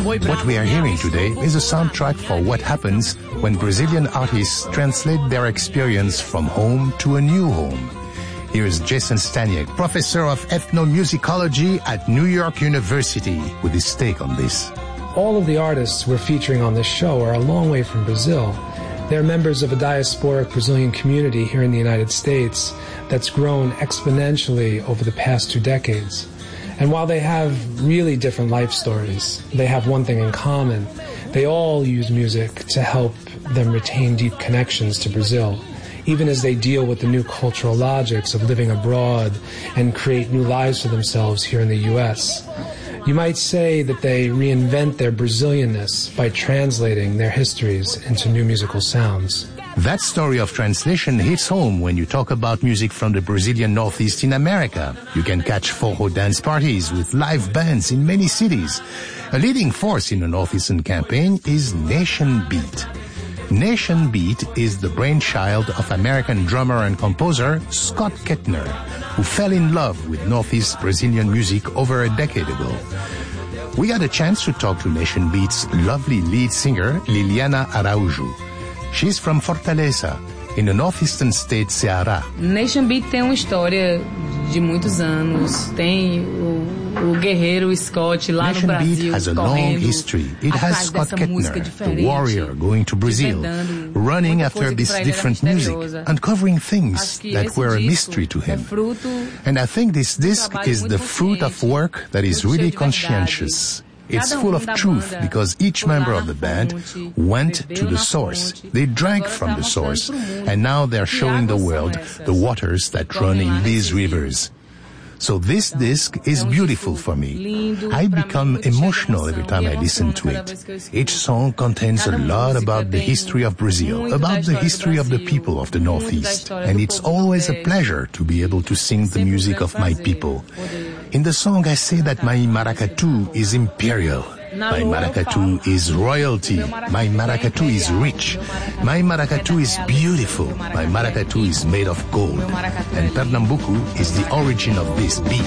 What we are hearing today is a soundtrack for what happens when Brazilian artists translate their experience from home to a new home. Here's Jason Staniek, professor of ethnomusicology at New York University, with his take on this. All of the artists we're featuring on this show are a long way from Brazil. They're members of a diasporic Brazilian community here in the United States that's grown exponentially over the past 2 decades. And while they have really different life stories, they have one thing in common. They all use music to help them retain deep connections to Brazil, even as they deal with the new cultural logics of living abroad and create new lives for themselves here in the U.S. You might say that they reinvent their Brazilianness by translating their histories into new musical sounds. That story of translation hits home when you talk about music from the Brazilian Northeast in America. You can catch forró dance parties with live bands in many cities. A leading force in the Northeastern campaign is Nation Beat. Nation Beat is the brainchild of American drummer and composer Scott Kettner, who fell in love with Northeast Brazilian music over a decade ago. We got a chance to talk to Nation Beat's lovely lead singer, Liliana Araújo. She's from Fortaleza, in the northeastern state Ceará. Nation Beat tem uma história de muitos anos. Tem o guerreiro Scott lá no Brasil. Nation Beat has a long history. It has Scott Kettner, the warrior, going to Brazil, running after this different music, uncovering things that were a mystery to him. And I think this disc is the fruit of work that is really conscientious. It's full of truth because each member of the band went to the source. They drank from the source, and now they're showing the world the waters that run in these rivers. So this disc is beautiful for me. I become emotional every time I listen to it. Each song contains a lot about the history of Brazil, about the history of the people of the Northeast. And it's always a pleasure to be able to sing the music of my people. In the song, I say that my maracatu is imperial. My maracatu is royalty. My maracatu is rich. My maracatu is beautiful. My maracatu is made of gold. And Pernambuco is the origin of this beat.